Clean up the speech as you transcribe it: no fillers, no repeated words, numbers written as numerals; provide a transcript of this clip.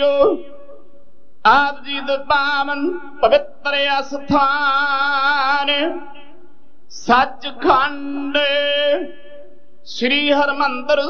JIO ਆਪ ਜੀ ਦੇ ਪਾਵਨ ਪਵਿੱਤਰ ਅਸਥਾਨ ਸੱਚਖੰਡ ਸ੍ਰੀ ਹਰਿਮੰਦਰ